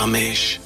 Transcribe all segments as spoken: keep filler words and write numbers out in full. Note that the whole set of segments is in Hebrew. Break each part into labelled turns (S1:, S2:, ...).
S1: וחמש.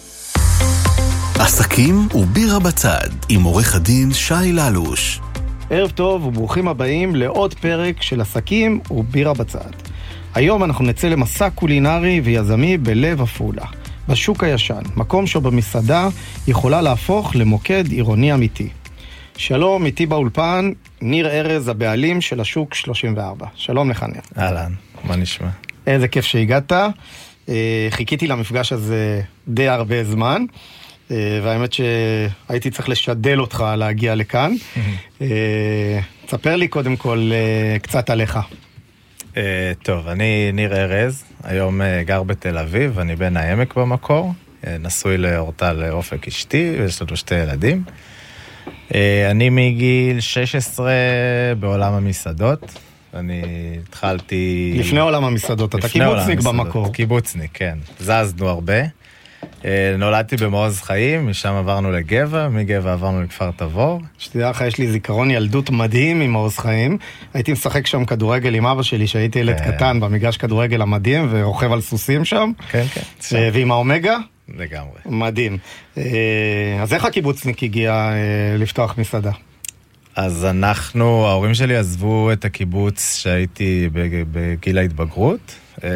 S1: עסקים ובירה בצד, עם עורך הדין שי ללוש.
S2: ערב טוב וברוכים הבאים לעוד פרק של עסקים ובירה בצד. היום אנחנו נצא למסע קולינרי ויזמי בלב עפולה, בשוק הישן, מקום שבמסעדה יכולה להפוך למוקד עירוני אמיתי. שלום, איתי באולפן, ניר ארז, הבעלים של השוק שלושים וארבע. שלום לך, ניר.
S3: אהלן, מה נשמע?
S2: איזה כיף שהגעת. חיכיתי למפגש הזה די הרבה זמן, והאמת שהייתי צריך לשדל אותך להגיע לכאן. תספר לי קודם כל קצת עליך.
S3: טוב, אני ניר ארז, היום גר בתל אביב, אני בן העמק במקור, נשוי לאורטל אופק אשתי, ויש לנו שתי ילדים. אני מגיל שש עשרה בעולם המסעדות, אני התחלתי...
S2: לפני עולם המסעדות, אתה קיבוצניק במקור.
S3: קיבוצניק, כן. זזנו הרבה. נולדתי במעוז חיים, משם עברנו לגבע, מגבע עברנו לכפר תבור.
S2: שתדע לך, יש לי זיכרון ילדות מדהים עם מעוז חיים. הייתי משחק שם כדורגל עם אבא שלי, שהייתי ילד קטן במגרש כדורגל המדהים, ורוכב על סוסים שם.
S3: כן, כן.
S2: ועם האומגה?
S3: לגמרי.
S2: מדהים. אז איך הקיבוצניק הגיע לפתוח מסעדה?
S3: אז אנחנו, ההורים שלי עזבו את הקיבוץ שהייתי בגיל ההתבגרות,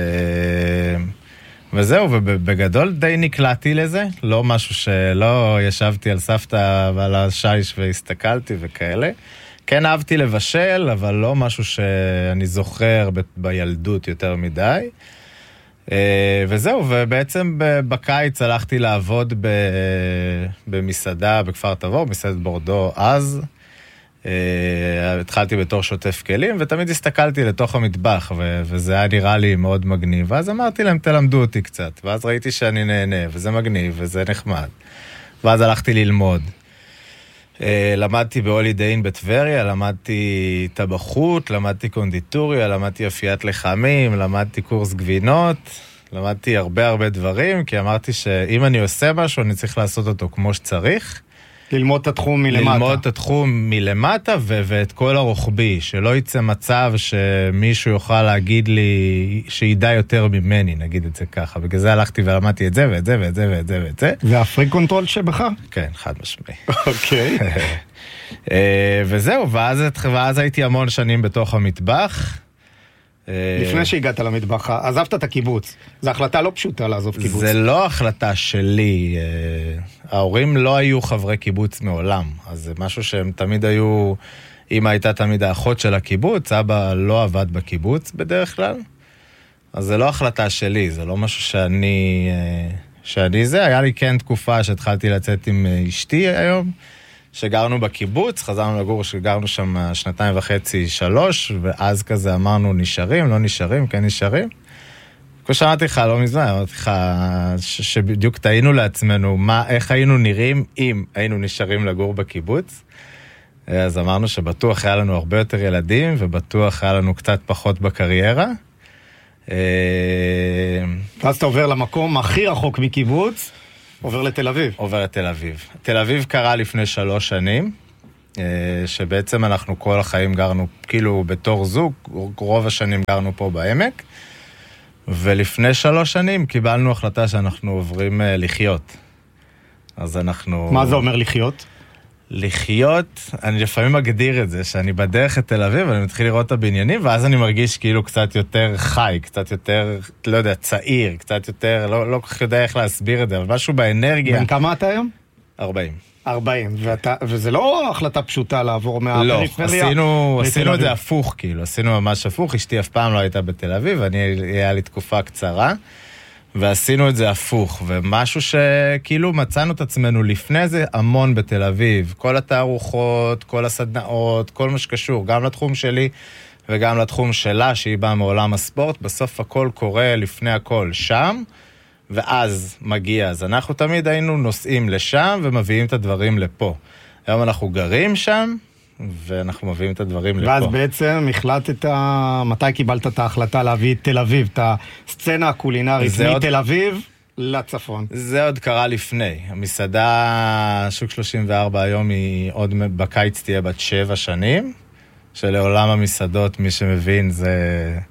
S3: וזהו, ובגדול די נקלעתי לזה, לא משהו שלא ישבתי על סבתא ועל השיש והסתכלתי וכאלה. כן אהבתי לבשל, אבל לא משהו שאני זוכר ב- בילדות יותר מדי. וזהו, ובעצם בקיץ הלכתי לעבוד ב- במסעדה בכפר תבור, מסעדת בורדו אז. התחלתי בתור שוטף כלים, ותמיד הסתכלתי לתוך המטבח, ו- וזה היה נראה לי מאוד מגניב. ואז אמרתי להם, תלמדו אותי קצת. ואז ראיתי שאני נהנה, וזה מגניב, וזה נחמד. ואז הלכתי ללמוד. למדתי בהולידיין בטבריה, למדתי טבחות, למדתי קונדיטוריה, למדתי אפיית לחמים, למדתי קורס גבינות, למדתי הרבה הרבה דברים, כי אמרתי שאם אני עושה משהו, אני צריך לעשות אותו כמו שצריך.
S2: ללמוד את התחום מלמטה.
S3: ללמוד את התחום מלמטה ו- ואת כל הרוחבי, שלא יצא מצב שמישהו יוכל להגיד לי שידע יותר ממני, נגיד את זה ככה. בגלל זה הלכתי ולמדתי את זה ואת זה ואת זה ואת זה ואת זה.
S2: זה הפרי קונטרול שבך?
S3: כן, חד משמעי.
S2: אוקיי.
S3: וזהו, ואז, ואז הייתי המון שנים בתוך המטבח.
S2: לפני שהגעת למטבח, עזבת את הקיבוץ. זו החלטה לא פשוטה לעזוב קיבוץ.
S3: זה לא החלטה שלי. ההורים לא היו חברי קיבוץ מעולם. אז זה משהו שהם תמיד היו... אמא הייתה תמיד האחות של הקיבוץ, אבא לא עבד בקיבוץ בדרך כלל. אז זה לא החלטה שלי, זה לא משהו שאני... שאני זה. היה לי כן תקופה שהתחלתי לצאת עם אשתי היום. שגרנו בקיבוץ, חזרנו לגור שגרנו שם שנתיים וחצי, שלוש, ואז כזה אמרנו נשארים, לא נשארים, כן נשארים. כמו שאמרתי לך, לא מזמן, אמרתי לך ש- שבדיוק טעינו לעצמנו, מה, איך היינו נראים אם היינו נשארים לגור בקיבוץ. אז אמרנו שבטוח היה לנו הרבה יותר ילדים, ובטוח היה לנו קצת פחות בקריירה.
S2: אז אתה עובר למקום הכי רחוק מקיבוץ, עובר לתל אביב.
S3: עובר לתל אביב. תל אביב קרה לפני שלוש שנים, שבעצם אנחנו כל החיים גרנו, כאילו בתור זוג, רוב השנים גרנו פה בעמק, ולפני שלוש שנים קיבלנו החלטה שאנחנו עוברים לחיות. אז אנחנו...
S2: מה זה אומר לחיות?
S3: לחיות, אני לפעמים מגדיר את זה, שאני בדרך את תל אביב, ואני מתחיל לראות את הבניינים, ואז אני מרגיש כאילו קצת יותר חי, קצת יותר, לא יודע, צעיר, קצת יותר, לא, לא כל כך יודע איך להסביר את זה, אבל משהו באנרגיה...
S2: בין כמה אתה היום?
S3: ארבעים.
S2: ארבעים, ואתה, וזה לא החלטה פשוטה לעבור מהפריפריה.
S3: לא, עשינו, עשינו את זה הפוך, כאילו, עשינו ממש הפוך, אשתי אף פעם לא הייתה בתל אביב, ואני, היה לי תקופה קצרה, ועשינו את זה הפוך, ומשהו שכאילו מצאנו את עצמנו לפני זה המון בתל אביב, כל התערוכות, כל הסדנאות, כל מה שקשור, גם לתחום שלי וגם לתחום שלה, שהיא באה מעולם הספורט, בסוף הכל קורה לפני הכל שם, ואז מגיע. אז אנחנו תמיד היינו נוסעים לשם ומביאים את הדברים לפה. היום אנחנו גרים שם, ואנחנו מביאים את הדברים לפה.
S2: ואז בעצם החלטת, מתי קיבלת את ההחלטה להביא את תל אביב, את הסצנה הקולינרית מתל אביב לצפון?
S3: זה עוד קרה לפני. המסעדה, שוק שלושים וארבע היום, היא עוד בקיץ תהיה בת שבע שנים, שלעולם המסעדות, מי שמבין, זה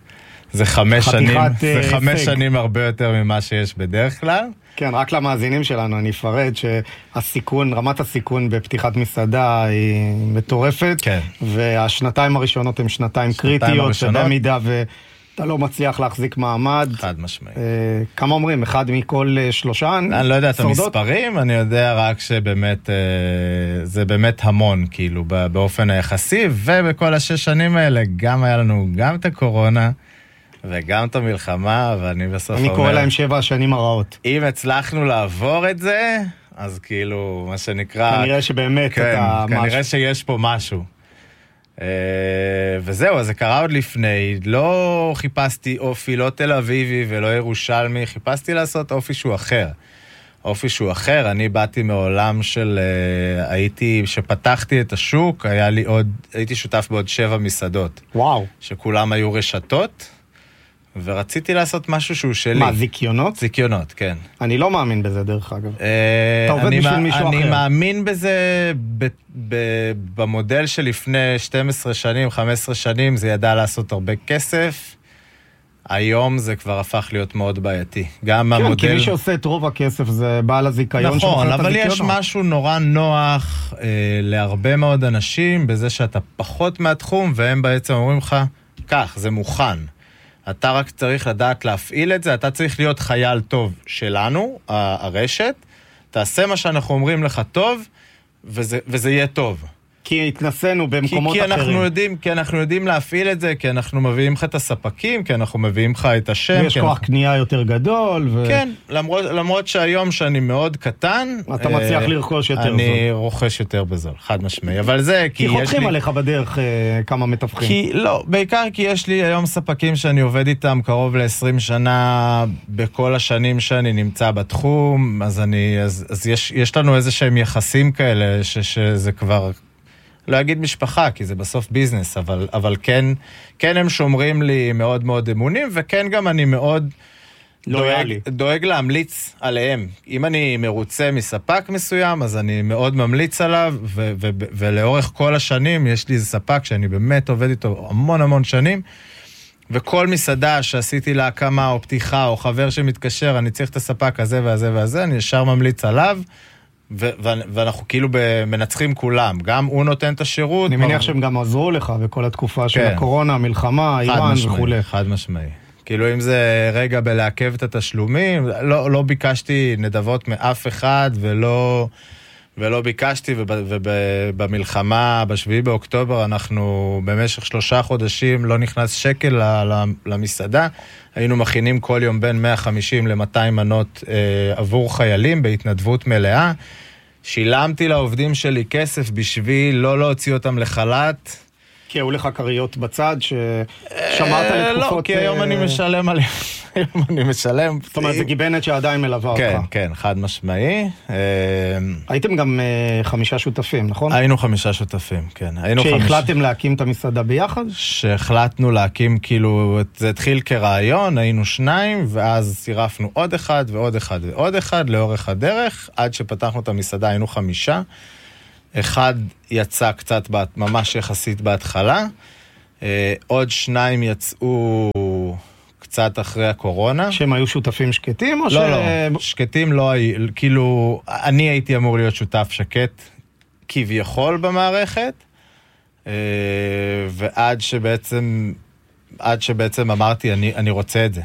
S3: זה חמש שנים,
S2: חתיכת,
S3: זה
S2: אה,
S3: חמש
S2: הישג.
S3: שנים הרבה יותר ממה שיש בדרך כלל.
S2: כן, רק למאזינים שלנו, אני אפרד שהסיכון, רמת הסיכון בפתיחת מסעדה היא מטורפת.
S3: כן.
S2: והשנתיים הראשונות הן שנתיים קריטיות,
S3: הראשונות.
S2: שבמידה ואתה לא מצליח להחזיק מעמד.
S3: חד משמעי.
S2: אה, כמה אומרים? אחד מכל אה, שלושה?
S3: אני לא יודע את
S2: שורדות?
S3: המספרים, אני יודע רק שבאמת, אה, זה באמת המון, כאילו, ב- באופן היחסי, ובכל השש שנים האלה גם היה לנו גם את הקורונה, וגם את המלחמה, ואני בסוף
S2: אני
S3: אומר,
S2: קורא להם שבע השנים הרעות.
S3: אם הצלחנו לעבור את זה, אז כאילו, מה שנקרא,
S2: כנראה שבאמת
S3: כן,
S2: אתה
S3: כנראה
S2: משהו.
S3: שיש פה משהו. אה, וזהו, זה קרה עוד לפני, לא חיפשתי אופי, לא תל אביבי ולא ירושלמי, חיפשתי לעשות אופי שהוא אחר. אופי שהוא אחר, אני באתי מעולם של, אה, הייתי, שפתחתי את השוק, היה לי עוד, הייתי שותף בעוד שבע מסעדות,
S2: וואו.
S3: שכולם היו רשתות, ורציתי לעשות משהו שהוא שלי.
S2: מה, זיקיונות?
S3: זיקיונות, כן.
S2: אני לא מאמין בזה דרך אגב.
S3: אה,
S2: אתה עובד
S3: אני
S2: בשביל
S3: מא-
S2: מישהו
S3: אני
S2: אחר.
S3: מאמין בזה ב- ב- במודל שלפני שתים עשרה שנים, חמש עשרה שנים, זה ידע לעשות הרבה כסף. היום זה כבר הפך להיות מאוד בעייתי. גם
S2: כן,
S3: המודל...
S2: כי מי שעושה את רוב הכסף זה בעל הזיקיון.
S3: נכון,
S2: שמוכר את
S3: אבל יש
S2: הזיכיונות.
S3: משהו נורא נוח אה, להרבה מאוד אנשים, בזה שאתה פחות מהתחום, והם בעצם אומרים לך, כך, זה מוכן. אתה רק צריך לדעת להפעיל את זה, אתה צריך להיות חייל טוב שלנו, ה- הרשת, תעשה מה שאנחנו אומרים לך טוב, וזה, וזה יהיה טוב.
S2: כי התנסינו
S3: כי,
S2: במקומות
S3: כי,
S2: אחרים.
S3: אנחנו יודעים, כי אנחנו יודעים להפעיל את זה, כי אנחנו מביאים לך את הספקים, כי אנחנו מביאים לך את השם.
S2: ויש
S3: כי
S2: כוח
S3: אנחנו...
S2: קנייה יותר גדול. ו...
S3: כן, למרות, למרות שהיום שאני מאוד קטן,
S2: אתה מצליח
S3: אה,
S2: לרכוש יותר
S3: אני
S2: זול.
S3: רוכש יותר בזול, חד משמעי. אבל זה כי
S2: כי
S3: יש
S2: חותכים
S3: לי...
S2: עליך בדרך אה, כמה מתווכים.
S3: כי, לא, בעיקר כי יש לי היום ספקים שאני עובד איתם קרוב ל-עשרים שנה, בכל השנים שאני נמצא בתחום, אז אני, אז, אז יש, יש לנו איזה שהם יחסים כאלה, ש, שזה כבר, לא אגיד משפחה, כי זה בסוף ביזנס, אבל, אבל כן, כן הם שומרים לי מאוד מאוד אמונים, וכן גם אני מאוד
S2: לויאלי.
S3: דואג, דואג להמליץ עליהם. אם אני מרוצה מספק מסוים, אז אני מאוד ממליץ עליו, ו- ו- ו- ולאורך כל השנים יש לי איזה ספק שאני באמת עובד איתו המון המון שנים, וכל מסעדה שעשיתי לה הקמה או פתיחה או חבר שמתקשר, אני צריך את הספק הזה והזה והזה, אני ישר ממליץ עליו, ו- ו- ואנחנו כאילו מנצחים כולם. גם הוא נותן את השירות.
S2: אני מניח שהם גם עזרו לך בכל התקופה של
S3: כן.
S2: הקורונה, המלחמה, איראן וכו'.
S3: חד משמעי. כאילו אם זה רגע בלעכב את התשלומים, לא, לא ביקשתי נדבות מאף אחד, ולא, ולא ביקשתי, ובמלחמה, בשביעי באוקטובר, אנחנו במשך שלושה חודשים לא נכנס שקל למסעדה, היינו מכינים כל יום בין מאה וחמישים ל-מאתיים מנות אה, עבור חיילים בהתנדבות מלאה, שילמתי לעובדים שלי כסף בשביל לא להוציא אותם לחל"ת,
S2: כי היו לך קריות בצד ששמרת לתקופות...
S3: לא, כי היום אני משלם עליהם. היום אני משלם.
S2: זאת אומרת, זה גיבנת שעדיין מלווה אותך.
S3: כן, כן, חד משמעי.
S2: הייתם גם חמישה שותפים, נכון?
S3: היינו חמישה שותפים, כן.
S2: שהחלטתם להקים את המסעדה ביחד?
S3: שהחלטנו להקים, כאילו, זה התחיל כרעיון, היינו שניים, ואז צירפנו עוד אחד ועוד אחד ועוד אחד לאורך הדרך, עד שפתחנו את המסעדה היינו חמישה. אחד יצא קצת, ממש יחסית בהתחלה, עוד שניים יצאו קצת אחרי הקורונה.
S2: שהם היו שותפים שקטים או
S3: לא,
S2: ש...
S3: לא, שקטים לא היו, כאילו, אני הייתי אמור להיות שותף שקט כביכול במערכת, ועד שבעצם, עד שבעצם אמרתי, אני, אני רוצה את זה.